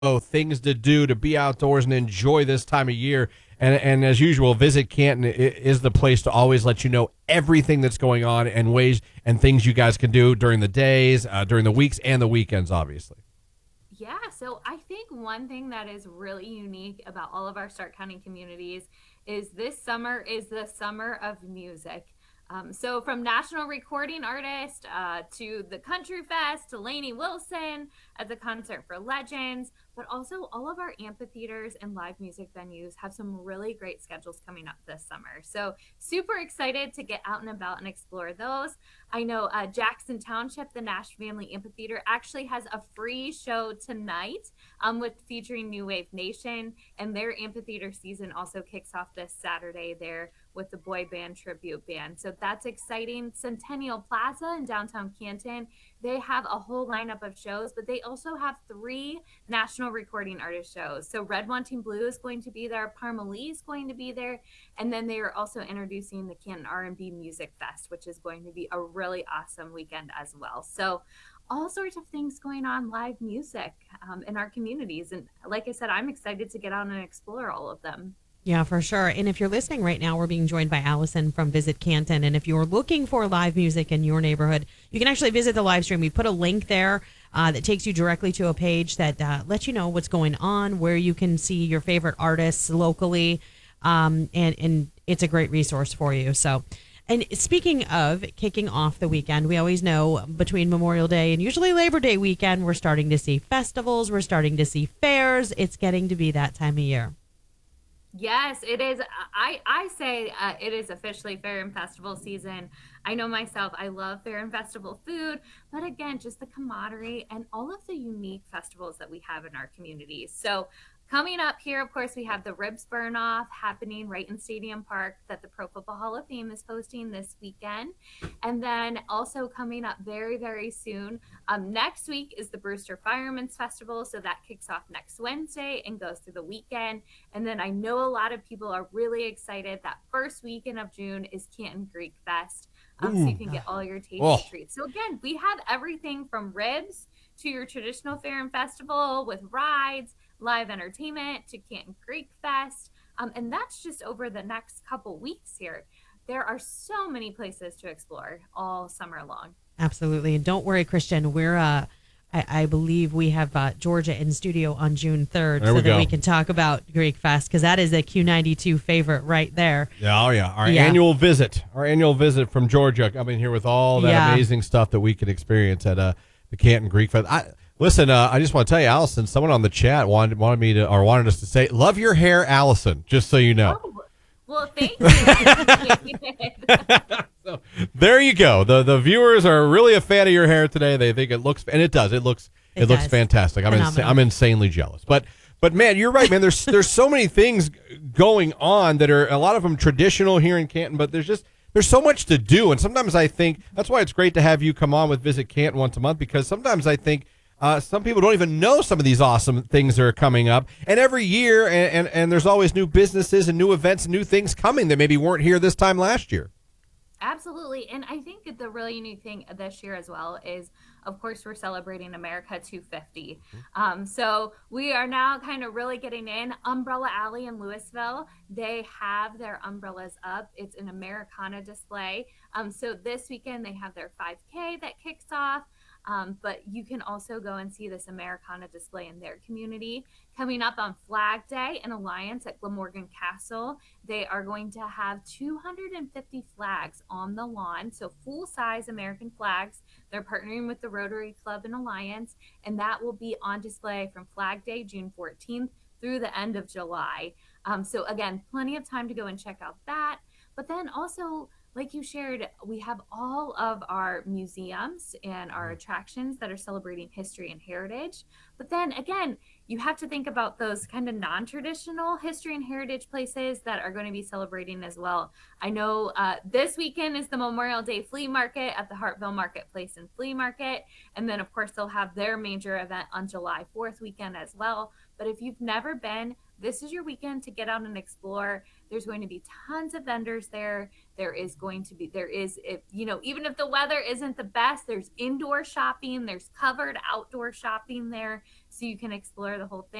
things to do, to be outdoors and enjoy this time of year. And as usual, Visit Canton is the place to always let you know everything that's going on and ways and things you guys can do during the days, during the weeks, and the weekends, obviously. Yeah, so I think one thing that is really unique about all of our Stark County communities is this summer is the summer of music. So from national recording artist to the Country Fest to Lainey Wilson at the Concert for Legends, but also all of our amphitheaters and live music venues have some really great schedules coming up this summer. So super excited to get out and about and explore those. I know Jackson Township, the Nash Family Amphitheater, actually has a free show tonight with featuring New Wave Nation, and their amphitheater season also kicks off this Saturday there with the boy band tribute band. So that's exciting. Centennial Plaza in downtown Canton, they have a whole lineup of shows, but they also have three national recording artist shows. So Red Wanting Blue is going to be there, Parmalee is going to be there, and then they are also introducing the Canton R&B Music Fest, which is going to be a really awesome weekend as well. So all sorts of things going on live music in our communities. And like I said, I'm excited to get out and explore all of them. Yeah, for sure. And if you're listening right now, we're being joined by Allison from Visit Canton. And if you're looking for live music in your neighborhood, you can actually visit the live stream. We put a link there that takes you directly to a page that lets you know what's going on, where you can see your favorite artists locally. And it's a great resource for you. So, and speaking of kicking off the weekend, we always know between Memorial Day and usually Labor Day weekend, we're starting to see festivals. We're starting to see fairs. It's getting to be that time of year. Yes, it is. I say it is officially fair and festival season. I know myself, I love fair and festival food, but again, just the camaraderie and all of the unique festivals that we have in our communities. So coming up here, of course, we have the Ribs Burn Off happening right in Stadium Park that the Pro Football Hall of Fame is hosting this weekend. And then also coming up very, very soon, next week is the Brewster Firemen's Festival. So that kicks off next Wednesday and goes through the weekend. And then I know a lot of people are really excited. That first weekend of June is Canton Greek Fest. So you can get all your tasty treats. So again, we have everything from ribs to your traditional fair and festival with rides, live entertainment to Canton Greek Fest. And that's just over the next couple weeks here. There are so many places to explore all summer long. Absolutely. And don't worry, Christian, I believe we have Georgia in studio on June 3rd so that we can talk about Greek Fest because that is a Q92 favorite right there. Yeah, oh yeah. Our annual visit from Georgia coming here with all that amazing stuff that we can experience at the Canton Greek Fest. Listen, I just want to tell you, Allison, someone on the chat wanted us to say, love your hair, Allison, just so you know. Oh, well, thank you. So, there you go. The viewers are really a fan of your hair today. They think it looks, and it does. It looks fantastic. I'm insanely jealous. But man, you're right, man. There's so many things going on that are a lot of them traditional here in Canton, but there's so much to do. And sometimes I think that's why it's great to have you come on with Visit Canton once a month, because sometimes I think some people don't even know some of these awesome things that are coming up. And every year, and there's always new businesses and new events and new things coming that maybe weren't here this time last year. Absolutely. And I think the really unique thing this year as well is, of course, we're celebrating America 250. So we are now kind of really getting in. Umbrella Alley in Louisville, they have their umbrellas up. It's an Americana display. So this weekend they have their 5K that kicks off. But you can also go and see this Americana display in their community. Coming up on Flag Day in Alliance at Glamorgan Castle, they are going to have 250 flags on the lawn, so full-size American flags. They're partnering with the Rotary Club in Alliance, and that will be on display from Flag Day, June 14th, through the end of July. So again, plenty of time to go and check out that. But then also, like you shared, we have all of our museums and our attractions that are celebrating history and heritage. But then again, you have to think about those kind of non-traditional history and heritage places that are going to be celebrating as well. I know this weekend is the Memorial Day Flea Market at the Hartville Marketplace and Flea Market. And then, of course, they'll have their major event on July 4th weekend as well. But if you've never been, this is your weekend to get out and explore. There's going to be tons of vendors there. Even if the weather isn't the best, there's indoor shopping, there's covered outdoor shopping there. so you can explore the whole thing.